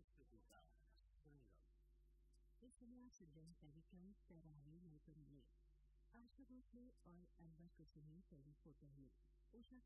संस्कृति का संगम। इस समय आप सुन रहे कार्यक्रम तराने में। आशा भोसले और अनवर को सुनिए टेलीफोटो में। उषा